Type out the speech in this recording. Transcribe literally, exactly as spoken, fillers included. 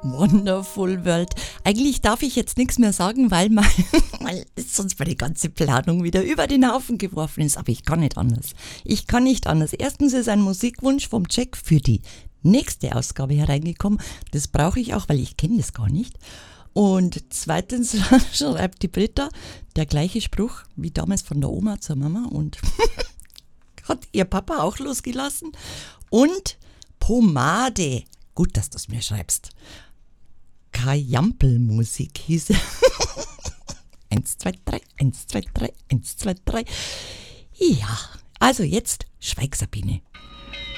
Wonderful World. Eigentlich darf ich jetzt nichts mehr sagen, weil, mein, weil sonst meine ganze Planung wieder über den Haufen geworfen ist. Aber ich kann nicht anders. Ich kann nicht anders. Erstens ist ein Musikwunsch vom Jack für die nächste Ausgabe hereingekommen. Das brauche ich auch, weil ich kenne das gar nicht. Und zweitens schreibt die Britta der gleiche Spruch wie damals von der Oma zur Mama und hat ihr Papa auch losgelassen. Und Pomade. Gut, dass du es mir schreibst. Kajampelmusik hieß es. Eins, zwei, drei, eins, zwei, drei, eins, zwei, drei. Ja, also jetzt schweig, Sabine.